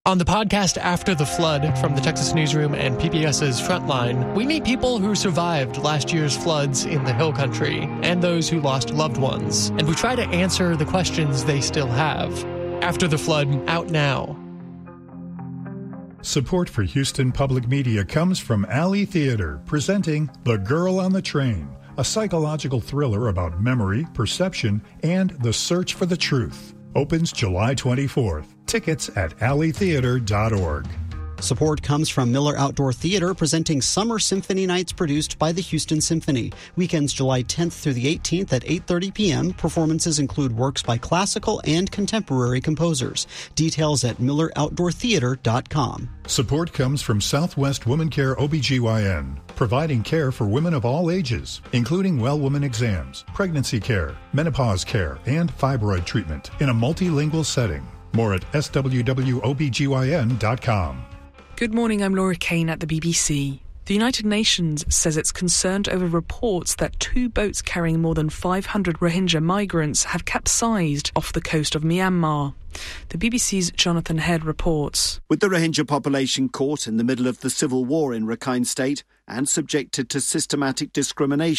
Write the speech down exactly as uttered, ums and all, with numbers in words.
On the podcast After the Flood from the Texas Newsroom and PBS's Frontline, we meet people who survived last year's floods in the Hill Country and those who lost loved ones. And we try to answer the questions they still have. After the Flood, out now. Support for Houston Public Media comes from Alley Theater, presenting The Girl on the Train, a psychological thriller about memory, perception, and the search for the truth. Opens July twenty-fourth. Tickets at alley theater dot org. Support comes from Miller Outdoor Theater, presenting Summer Symphony Nights produced by the Houston Symphony. Weekends July tenth through the eighteenth at eight thirty p.m. Performances include works by classical and contemporary composers. Details at miller outdoor theater dot com. Support comes from Southwest Woman Care O B G Y N, providing care for women of all ages, including well woman exams, pregnancy care, menopause care, and fibroid treatment in a multilingual setting. More at S W W O B G Y N dot com. Good morning, I'm Laura Kane at the B B C. The United Nations says it's concerned over reports that two boats carrying more than five hundred Rohingya migrants have capsized off the coast of Myanmar. The B B C's Jonathan Head reports. With the Rohingya population caught in the middle of the civil war in Rakhine State and subjected to systematic discrimination,